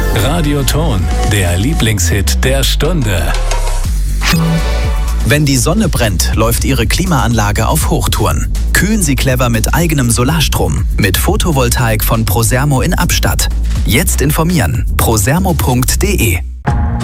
Radioton, der Lieblingshit der Stunde. Wenn die Sonne brennt, läuft Ihre Klimaanlage auf Hochtouren. Kühlen Sie clever mit eigenem Solarstrom. Mit Photovoltaik von Prosermo in Abstatt. Jetzt informieren. prosermo.de